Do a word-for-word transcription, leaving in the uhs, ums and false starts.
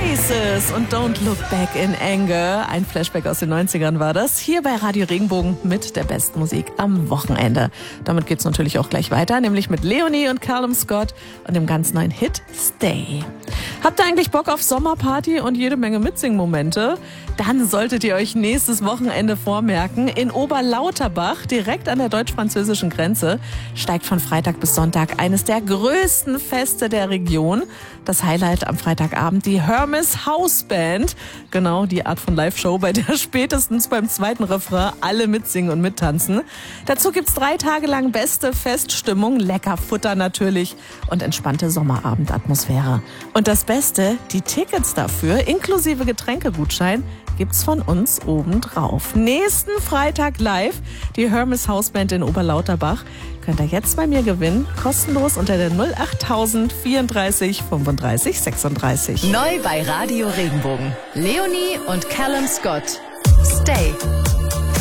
Oasis und Don't Look Back in Anger. Ein Flashback aus den neunzigern war das. Hier bei Radio Regenbogen mit der besten Musik am Wochenende. Damit geht's natürlich auch gleich weiter, nämlich mit Leonie und Callum Scott und dem ganz neuen Hit Stay. Habt ihr eigentlich Bock auf Sommerparty und jede Menge Mitsingmomente? Dann solltet ihr euch nächstes Wochenende vormerken. In Oberlauterbach, direkt an der deutsch-französischen Grenze, steigt von Freitag bis Sonntag eines der größten Feste der Region. Das Highlight am Freitagabend, die Hermes House Band. Genau, die Art von Live-Show, bei der spätestens beim zweiten Refrain alle mitsingen und mittanzen. Dazu gibt's drei Tage lang beste Feststimmung, lecker Futter natürlich und entspannte Sommerabendatmosphäre. Und das Beste, die Tickets dafür, inklusive Getränkegutschein, gibt's von uns obendrauf. Nächsten Freitag live, die Hermes House Band in Oberlauterbach. Könnt ihr jetzt bei mir gewinnen, kostenlos unter der null achttausend vierunddreißig fünfunddreißig sechsunddreißig. Neu bei Radio Regenbogen. Leonie und Callum Scott. Stay.